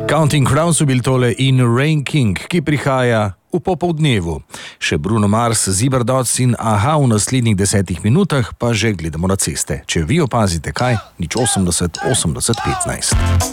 Counting Crows so bil tole in Rain King, ki prihaja v popoldnevu. Še Bruno Mars, Zibberdots in Aha v naslednjih 10 minutah pa že gledamo na ceste. Če vi opazite kaj, 080 80 15.